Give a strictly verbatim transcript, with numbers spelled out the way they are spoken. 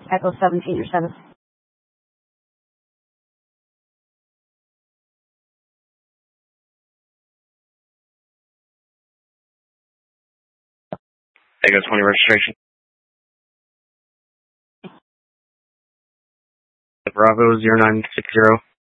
Echo seventeen, your seventh. Echo twenty registration. Bravo zero nine six zero.